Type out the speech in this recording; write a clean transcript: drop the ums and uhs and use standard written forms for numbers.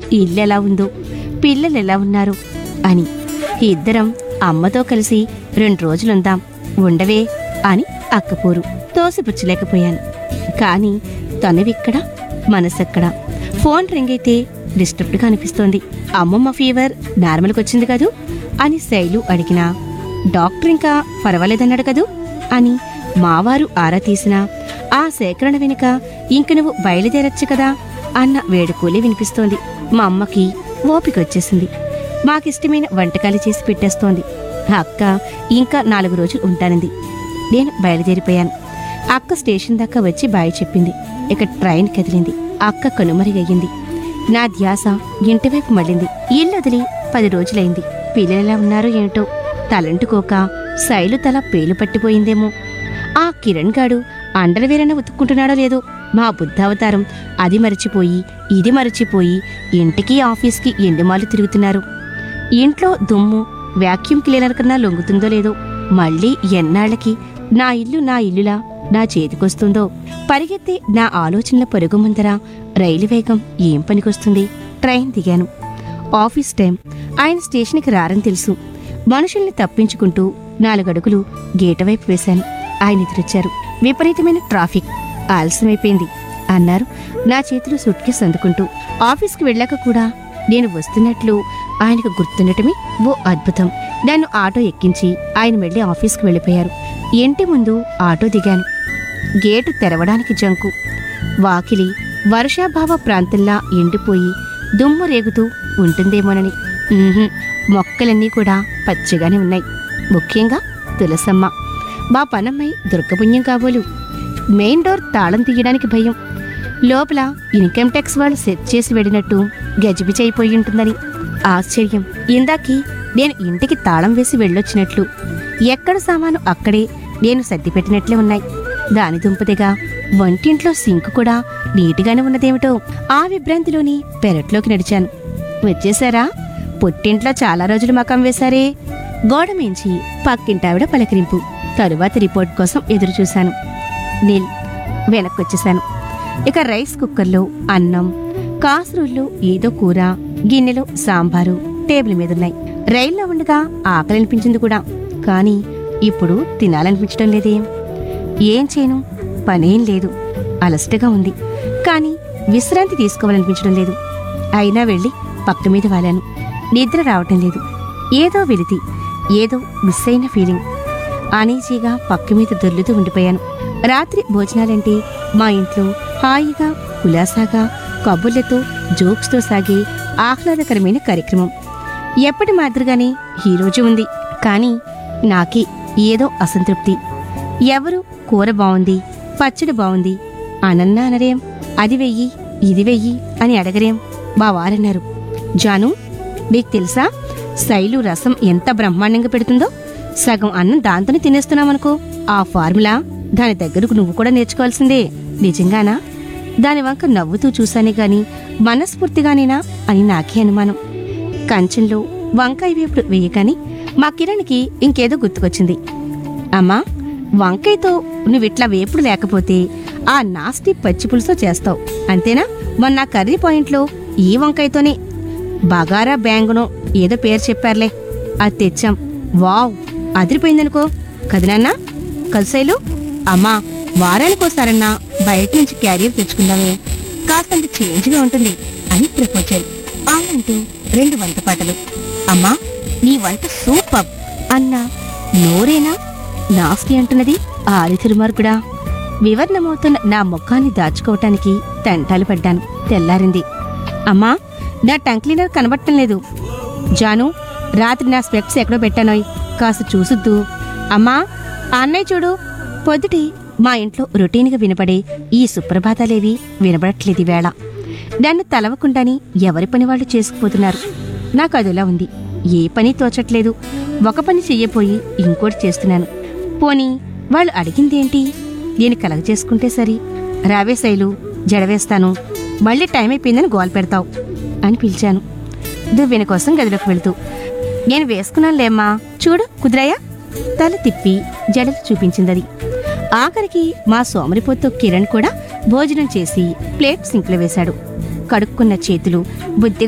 ఇల్లెలా ఉందో, పిల్లలెలా ఉన్నారు అని. ఇద్దరం అమ్మతో కలిసి 2 రోజులుందాం, ఉండవే అని అక్కపోరు. తోసిపుచ్చలేకపోయాను. కాని తనువిక్కడ, మనసెక్కడ. ఫోన్ రింగ్ అయితే డిస్టర్బ్డ్గా అనిపిస్తోంది. అమ్మమ్మ ఫీవర్ నార్మల్కొచ్చింది కదూ అని శైలు అడిగినా, డాక్టర్ ఇంకా పర్వాలేదన్నాడు కదూ అని మావారు ఆరా తీసినా, ఆ సేకరణ వెనుక ఇంక నువ్వు బయలుదేరచ్చు కదా అన్న వేడుకోలే వినిపిస్తోంది. మా అమ్మకి ఓపికొచ్చేసింది. మాకిష్టమైన వంటకాలు చేసి పెట్టేస్తోంది. అక్క ఇంకా 4 రోజులు ఉంటానంది. నేను బయలుదేరిపోయాను. అక్క స్టేషన్ దాకా వచ్చి బాయ్ చెప్పింది. ఇక ట్రైన్ కదిలింది. అక్క కనుమరుగయ్యింది. నా ధ్యాస ఇంటివైపు మళ్ళింది. ఇల్లొదిలి 10 రోజులైంది. పిల్లలెలా ఉన్నారో ఏమిటో. తలంటుకోక శైలు తల పేలు పట్టిపోయిందేమో. ఆ కిరణ్ గాడు అండర్వేరైనా ఉతుక్కుంటున్నాడో లేదో. మా బుద్ధావతారం అది మరచిపోయి ఇది మరచిపోయి ఇంటికి ఆఫీస్కి ఎండుమాలు తిరుగుతున్నారు. ఇంట్లో దుమ్ము వ్యాక్యూమ్ క్లీనర్ కన్నా లొంగుతుందో లేదో. మళ్ళీ ఎన్నాళ్లకి నా ఇల్లు నా ఇల్లులా నా చేతికొస్తుందో. పరిగెత్తే నా ఆలోచనల పరుగు ముందర రైలు వేగం ఏం పనికొస్తుంది? ట్రైన్ దిగాను. Office time. ఆయన స్టేషన్కి రారని తెలుసు. మనుషుల్ని తప్పించుకుంటూ 4 అడుగులు గేటు వైపు వేశాను. ఆయన ఎదురొచ్చారు. విపరీతమైన ట్రాఫిక్, ఆలస్యమైపోయింది అన్నారు నా చేతిలో సూట్ కేసు అందుకుంటూ. ఆఫీస్కి వెళ్ళాక కూడా నేను వస్తున్నట్లు ఆయనకు గుర్తుండటమే ఓ అద్భుతం. నన్ను ఆటో ఎక్కించి ఆయన వెళ్ళి ఆఫీస్కి వెళ్ళిపోయారు. ఇంటి ముందు ఆటో దిగాను. గేటు తెరవడానికి జంకు. వాకిలి వర్షాభావ ప్రాంతంలా ఎండిపోయి దుమ్ము రేగుతూ ఉంటుందేమోనని. మొక్కలన్నీ కూడా పచ్చగానే ఉన్నాయి. ముఖ్యంగా తులసమ్మ. మా పనమ్మాయి దుర్గపుణ్యం కాబోలు. మెయిన్ డోర్ తాళం తీయడానికి భయం. లోపల ఇన్కమ్ ట్యాక్స్ వాళ్ళు సెట్ చేసి వెళ్ళినట్టు గజిబిజైపోయి ఉంటుందని ఆశ్చర్యం. ఇందాకి నేను ఇంటికి తాళం వేసి వెళ్ళొచ్చినట్లు, ఎక్కడ సామాను అక్కడే నేను సర్దిపెట్టినట్లే ఉన్నాయి. దాని దుంపదిగా వంటింట్లో సింక్ కూడా నీటిగానే ఉన్నదేమిటో. ఆ విభ్రాంతిలోని పెరట్లోకి నడిచాను. వచ్చేశారా? పుట్టింట్లో చాలా రోజులు మకం వేశారే. గోడమేంచి పక్కింటావిడ పలకరింపు. తరువాత రిపోర్ట్ కోసం ఎదురుచూశాను. నీల్. వెనక్కొచ్చేశాను. ఇక రైస్ కుక్కర్లో అన్నం, కాసరూల్లో ఏదో కూర, గిన్నెలో సాంబారు టేబుల్ మీదున్నాయి. రైల్లో ఉండగా ఆకలనిపించింది కూడా. కాని ఇప్పుడు తినాలనిపించడం లేదేం. ఏం చేయను? పనేం లేదు. అలసటగా ఉంది. కాని విశ్రాంతి తీసుకోవాలనిపించడం లేదు. అయినా వెళ్ళి పక్క మీద వాలాను. నిద్ర రావటం లేదు. ఏదో వెలితి, ఏదో మిస్ అయిన ఫీలింగ్. అనీజీగా పక్క మీద దొర్లుతూ ఉండిపోయాను. రాత్రి భోజనాలంటే మా ఇంట్లో హాయిగా కులాసాగా కబుర్లతో జోక్స్తో సాగే ఆహ్లాదకరమైన కార్యక్రమం. ఎప్పటి మాదిరిగానే ఈరోజు ఉంది. కాని నాకే ఏదో అసంతృప్తి. ఎవరు కూర బావుంది, పచ్చడి బావుంది అనన్నా అనరేం, అది వెయ్యి ఇది వెయ్యి అని అడగరేం. మా వారన్నారు, జాను నీకు తెలుసా శైలు రసం ఎంత బ్రహ్మాండంగా పెడుతుందో? సగం అన్నం దాంతోనే తినేస్తున్నామనుకో. ఆ ఫార్ములా దాని దగ్గరకు నువ్వు కూడా నేర్చుకోవాల్సిందే. నిజంగానా? దాని వంక నవ్వుతూ చూశానే గాని మనస్ఫూర్తిగానేనా అని నాకే అనుమానం. కంచంలో వంకాయ వేపుడు వెయ్యగాని మా కిరణ్కి ఇంకేదో గుర్తుకొచ్చింది. అమ్మా, వంకాయతో నువ్విట్లా వేపుడు లేకపోతే ఆ నాస్టి పచ్చిపులుసో చేస్తావు అంతేనా? మొన్న కర్రీ పాయింట్లో ఈ వంకాయతోనే బగారా బ్యాంగునో ఏదో పేరు చెప్పారులే, అది తెచ్చాం. వావ్, అదిరిపోయిందనుకో కదనన్నా. కలిసైలు అమ్మా, వారానికోసారన్నా బయట నుంచి క్యారియర్ తెచ్చుకుందామే, కాస్తంత చేంజ్గా ఉంటుంది అని ప్రపోజల్. అవునంటూ 2 వంటపాటలు. అమ్మా, నీ వంట సూపర్ అన్నా. నోరేనా నాస్టి అంటున్నది ఆరితిరుమార్గుడా. వివరణమవుతున్న నా ముఖాన్ని దాచుకోవటానికి తంటాలు పడ్డాను. తెల్లారింది. అమ్మా, నా టంగ్ క్లీనర్ కనబట్టం లేదు. జాను, రాత్రి నా స్పెక్ట్స్ ఎక్కడో పెట్టానోయ్, కాస్త చూసుద్దు. అమ్మా, అన్నయ్య చూడు. పొద్దుటి మా ఇంట్లో రొటీన్గా వినపడే ఈ సుప్రభాతాలేవి వినబడట్లేదు వేళ. నన్ను తలవకుండాని ఎవరి పని వాళ్ళు చేసుకుపోతున్నారు. నాకు అదిలా ఉంది. ఏ పని తోచట్లేదు. ఒక పని చెయ్యపోయి ఇంకోటి చేస్తున్నాను. పోనీ వాళ్ళు అడిగిందేంటి? నేను కలగ చేసుకుంటే సరి. రావే శైలు, జడవేస్తాను, మళ్ళీ టైం అయిపోయిందని గోల్ పెడతావు అని పిలిచాను దువ్వెన కోసం గదిలోకి వెళుతూ. నేను వేసుకున్నానులేమ్మా, చూడు కుదిరాయా? తల తిప్పి జడలు చూపించిందది. ఆఖరికి మా సోమరిపోతు కిరణ్ కూడా భోజనం చేసి ప్లేట్ సింక్లో వేశాడు. కడుక్కున్న చేతులు బుద్ధిగా